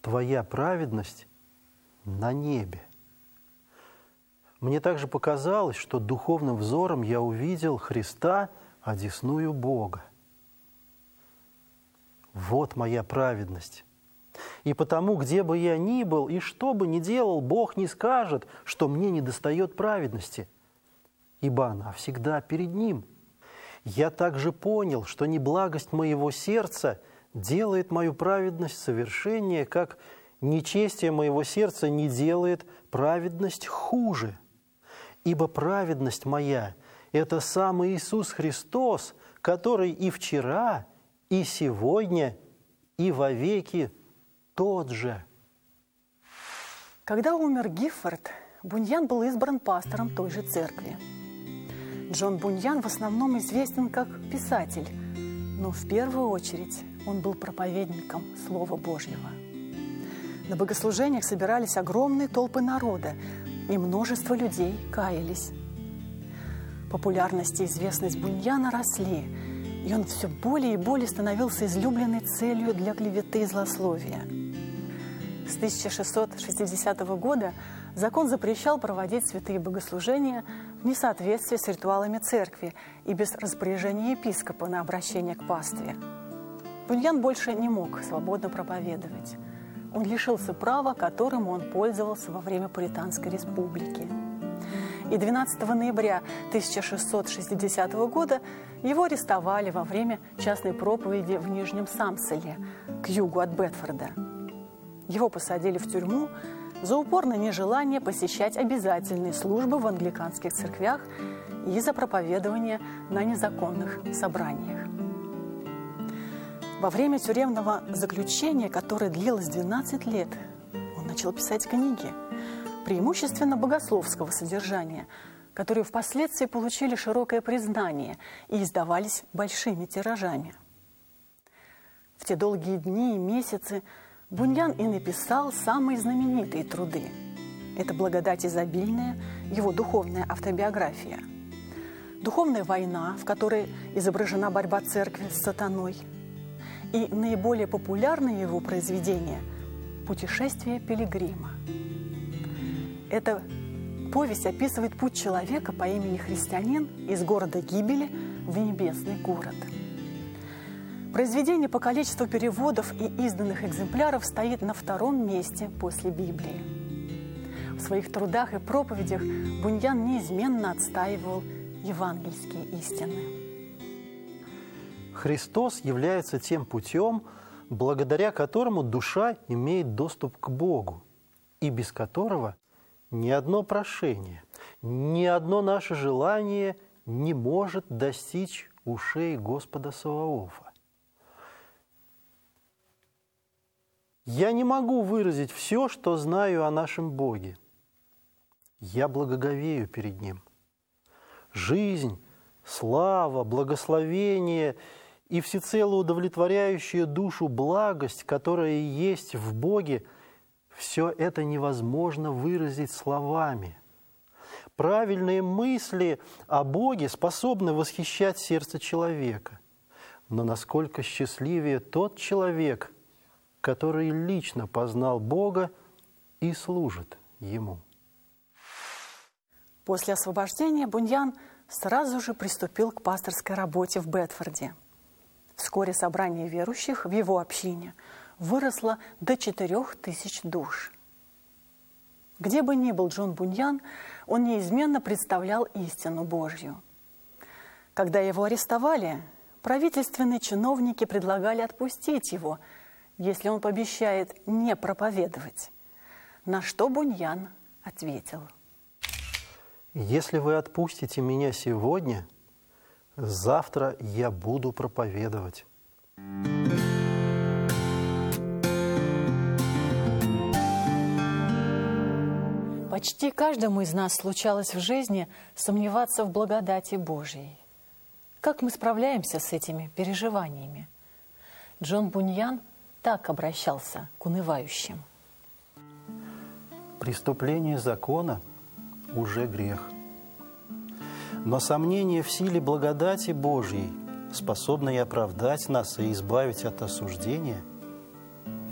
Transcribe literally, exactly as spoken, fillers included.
Твоя праведность на небе. Мне также показалось, что духовным взором я увидел Христа, одесную Бога. Вот моя праведность. И потому, где бы я ни был и что бы ни делал, Бог не скажет, что мне недостает праведности, ибо она всегда перед Ним. Я также понял, что неблагость моего сердца делает мою праведность совершеннее, как нечестие моего сердца не делает праведность хуже. Ибо праведность моя – это сам Иисус Христос, который и вчера, и сегодня, и вовеки тот же. Когда умер Гиффорд, Буньян был избран пастором той же церкви. Джон Буньян в основном известен как писатель, но в первую очередь он был проповедником Слова Божьего. На богослужениях собирались огромные толпы народа, и множество людей каялись. Популярность и известность Буньяна росли, и он все более и более становился излюбленной целью для клеветы и злословия. С тысяча шестьсот шестидесятого года закон запрещал проводить святые богослужения в несоответствии с ритуалами церкви и без распоряжения епископа на обращение к пастве. Буньян больше не мог свободно проповедовать. Он лишился права, которым он пользовался во время Пуританской республики. И двенадцатого ноября тысяча шестьсот шестидесятого года его арестовали во время частной проповеди в Нижнем Самселе, к югу от Бетфорда. Его посадили в тюрьму за упорное нежелание посещать обязательные службы в англиканских церквях и за проповедование на незаконных собраниях. Во время тюремного заключения, которое длилось двенадцать лет, он начал писать книги, преимущественно богословского содержания, которые впоследствии получили широкое признание и издавались большими тиражами. В те долгие дни и месяцы Буньян и написал самые знаменитые труды. Это «Благодать изобильная», его духовная автобиография, «Духовная война», в которой изображена борьба церкви с сатаной, и наиболее популярное его произведение «Путешествие пилигрима». Эта повесть описывает путь человека по имени Христианин из города гибели в небесный город. Произведение по количеству переводов и изданных экземпляров стоит на втором месте после Библии. В своих трудах и проповедях Буньян неизменно отстаивал евангельские истины. Христос является тем путем, благодаря которому душа имеет доступ к Богу, и без которого ни одно прошение, ни одно наше желание не может достичь ушей Господа Саваофа. Я не могу выразить все, что знаю о нашем Боге. Я благоговею перед Ним. Жизнь, слава, благословение и всецело удовлетворяющая душу благость, которая есть в Боге, все это невозможно выразить словами. Правильные мысли о Боге способны восхищать сердце человека. Но насколько счастливее тот человек, который лично познал Бога и служит Ему. После освобождения Буньян сразу же приступил к пасторской работе в Бетфорде. Вскоре собрание верующих в его общине выросло до четырех тысяч душ. Где бы ни был Джон Буньян, он неизменно представлял истину Божью. Когда его арестовали, правительственные чиновники предлагали отпустить его, если он пообещает не проповедовать. На что Буньян ответил: «Если вы отпустите меня сегодня, завтра я буду проповедовать». Почти каждому из нас случалось в жизни сомневаться в благодати Божьей. Как мы справляемся с этими переживаниями? Джон Буньян так обращался к унывающим. Преступление закона уже грех. Но сомнение в силе благодати Божьей, способное оправдать нас и избавить от осуждения,